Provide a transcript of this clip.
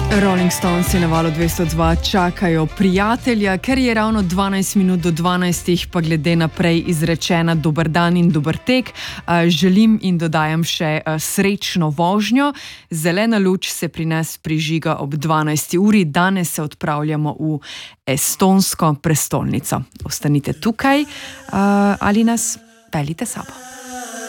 Rolling Stones na valu 202 čakajo prijatelja, ker je ravno 12 minut do 12, pa glede naprej izrečena dober dan in dober tek. Želim in dodajam še srečno vožnjo. Zelena luč se pri nas prižiga ob 12. uri. Danes se odpravljamo v estonsko prestolnico. Ostanite tukaj ali nas peljite sabo.